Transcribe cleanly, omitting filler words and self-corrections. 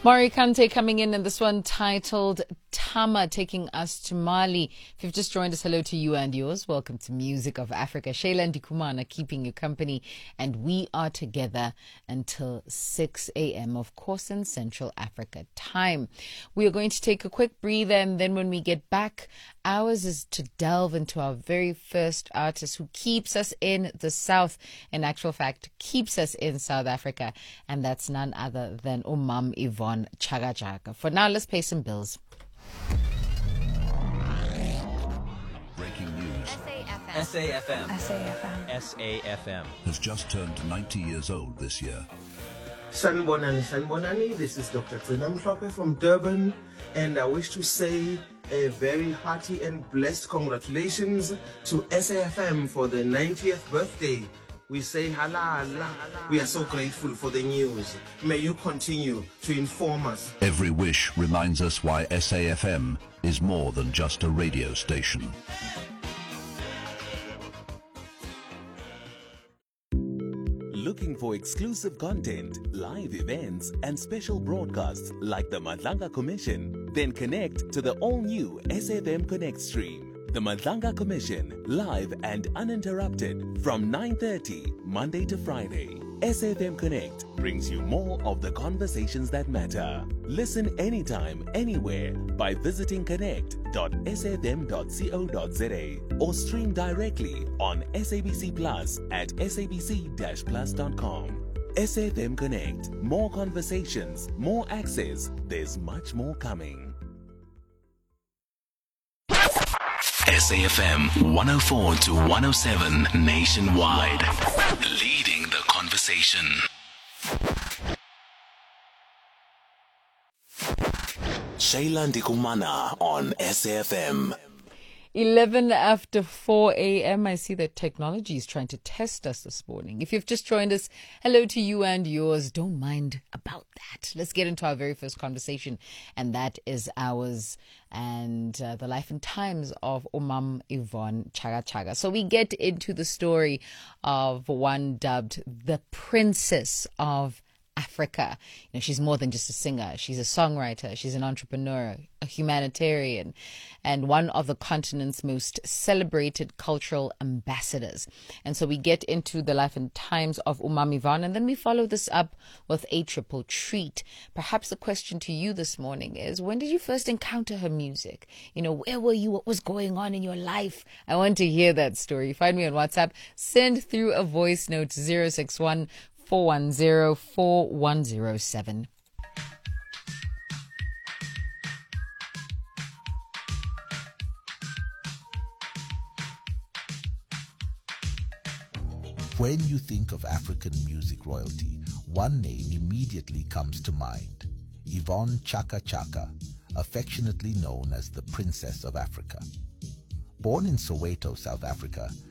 Mari Kante coming in, and this one titled Tama, taking us to Mali. If you've just joined us, hello to you and yours. Welcome to Music of Africa. Shayla Ndikumana keeping you company, and we are together until 6 a.m., of course, in Central Africa time. We are going to take a quick breather, and then when we get back, ours is to delve into our very first artist who keeps us in the South, in actual fact, keeps us in South Africa, and that's none other than Umam Yvonne Chaga Chaga. For now, let's pay some bills. Breaking news. SAFM has just turned 90 years old this year. Sanbonani, this is Dr. Trinam Mhlope from Durban, and I wish to say a very hearty and blessed congratulations to SAFM for the 90th birthday. We say halala. We are so grateful for the news. May you continue to inform us. Every wish reminds us why SAFM is more than just a radio station. Looking for exclusive content, live events, and special broadcasts like the Madlanga Commission? Then connect to the all-new SAFM Connect stream. The Madlanga Commission, live and uninterrupted from 9:30 Monday to Friday. SAFM Connect brings you more of the conversations that matter. Listen anytime, anywhere by visiting connect.safm.co.za or stream directly on SABC Plus at sabc-plus.com. SAFM Connect. More conversations, more access. There's much more coming. SAFM 104 to 107 nationwide. Leading the conversation. Shayla Ndikumana on SAFM. 11 after 4 a.m. I see that technology is trying to test us this morning. If you've just joined us, hello to you and yours. Don't mind about that. Let's get into our very first conversation, and that is ours and the life and times of Umam Yvonne Chaga Chaga. So we get into the story of one dubbed the Princess of Africa. You know, she's more than just a singer. She's a songwriter. She's an entrepreneur, a humanitarian, and one of the continent's most celebrated cultural ambassadors. And so we get into the life and times of Umam Yvonne, and then we follow this up with a triple treat. Perhaps the question to you this morning is, when did you first encounter her music? You know, where were you? What was going on in your life? I want to hear that story. Find me on WhatsApp. Send through a voice note to 061 410 4107. When you think of African music royalty, one name immediately comes to mind: Yvonne Chaka Chaka, affectionately known as the Princess of Africa. Born in Soweto, South Africa,